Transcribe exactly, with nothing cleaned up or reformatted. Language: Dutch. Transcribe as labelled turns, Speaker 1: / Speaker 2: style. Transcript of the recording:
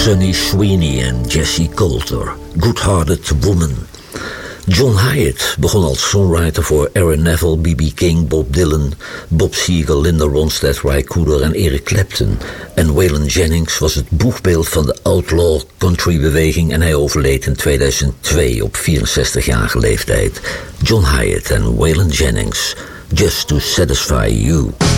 Speaker 1: Sunny Sweeney en Jessie Coulter. Good-Hearted Woman. John Hyatt begon als songwriter voor Aaron Neville, B B King, Bob Dylan, Bob Seger, Linda Ronstadt, Ry Cooder en Eric Clapton. En Waylon Jennings was het boegbeeld van de outlaw country-beweging en hij overleed in tweeduizend twee op vierenzestigjarige leeftijd. John Hyatt en Waylon Jennings, Just to Satisfy You.